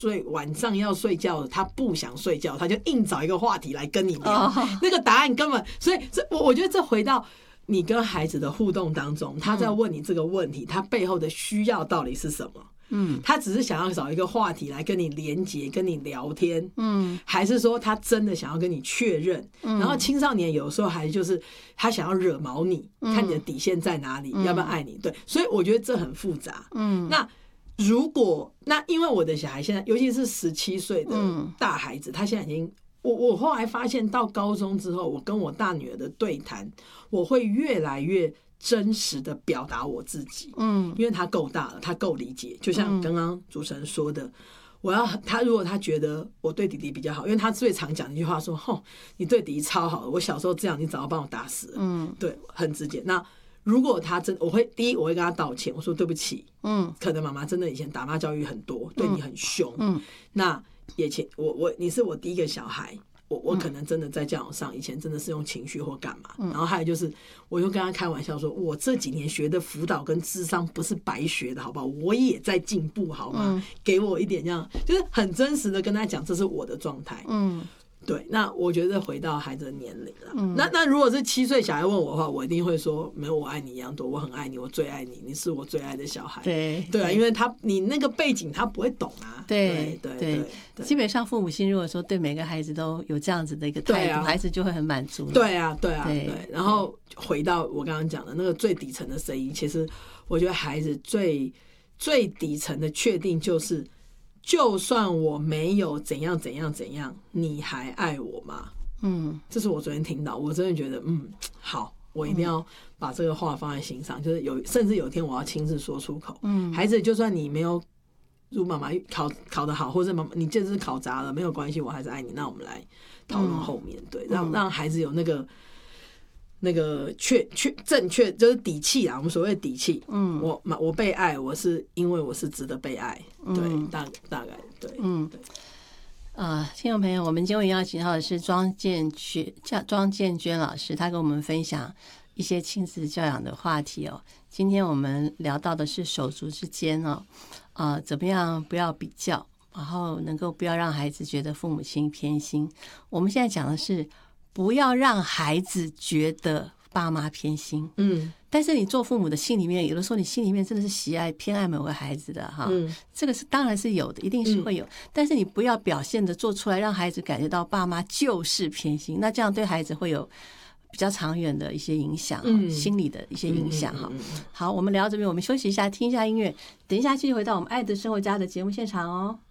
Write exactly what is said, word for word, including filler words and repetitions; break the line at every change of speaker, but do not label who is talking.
睡晚上要睡觉，他不想睡觉，他就硬找一个话题来跟你聊，
哦、
那个答案根本，所以这我我觉得这回到你跟孩子的互动当中，他在问你这个问题，他背后的需要到底是什么？嗯，他只是想要找一个话题来跟你连结、跟你聊天，嗯，还是说他真的想要跟你确认？嗯，然后青少年有时候还就是他想要惹毛你，嗯、看你的底线在哪里，嗯、要不要爱你？对，所以我觉得这很复杂。嗯，那如果那因为我的小孩现在，尤其是十七岁的大孩子，嗯、他现在已经。我我后来发现，到高中之后，我跟我大女儿的对谈，我会越来越真实的表达我自己，嗯，因为她够大了，她够理解。就像刚刚主持人说的，我要她如果她觉得我对弟弟比较好，因为她最常讲一句话说：“吼，你对弟弟超好，我小时候这样，你早就帮我打死了。”嗯，对，很直接。那如果她真，我会第一我会跟她道歉，我说对不起，嗯，可能妈妈真的以前打骂教育很多，对你很凶，嗯，那。以前我我你是我第一个小孩，我我可能真的在教养上以前真的是用情绪或干嘛，嗯、然后还有就是，我就跟他开玩笑说，我这几年学的辅导跟諮商不是白学的，好不好？我也在进步，好吗？嗯、给我一点这样，就是很真实的跟他讲，这是我的状态。嗯。对，那我觉得回到孩子的年龄了。嗯、那那如果是七岁小孩问我的话，我一定会说，没有我爱你一样多，我很爱你，我最爱你，你是我最爱的小孩。
对
对啊，因为他你那个背景他不会懂啊。
对
对
对, 对, 对，基本上父母亲如果说对每个孩子都有这样子的一个态度，啊、孩子就会很满足。
对啊对啊 对, 对。然后回到我刚刚讲的那个最底层的声音，其实我觉得孩子最最底层的确定就是。就算我没有怎样怎样怎样，你还爱我吗？嗯，这是我昨天听到，我真的觉得，嗯，好，我一定要把这个话放在心上。嗯、就是有，甚至有一天我要亲自说出口。嗯，孩子，就算你没有如妈妈考考得好，或者妈妈你这次考砸了，没有关系，我还是爱你。那我们来讨论后面，对，让让孩子有那个。那个确确正确就是底气啊，我们所谓的底气。嗯，我我被爱，我是因为我是值得被爱。对，嗯、大大概对，嗯，对。
呃，听众朋友，我们今天邀请到的是庄建娟、庄建娟老师，她跟我们分享一些亲子教养的话题哦。今天我们聊到的是手足之间哦，呃，怎么样不要比较，然后能够不要让孩子觉得父母亲偏心。我们现在讲的是。不要让孩子觉得爸妈偏心，嗯，但是你做父母的心里面，有的时候你心里面真的是喜爱偏爱某个孩子的哈，嗯，这个是当然是有的，一定是会有，嗯、但是你不要表现的做出来，让孩子感觉到爸妈就是偏心，那这样对孩子会有比较长远的一些影响，嗯、心理的一些影响哈。嗯嗯嗯嗯、好，我们聊到这边，我们休息一下，听一下音乐，等一下继续回到我们爱的生活家的节目现场哦。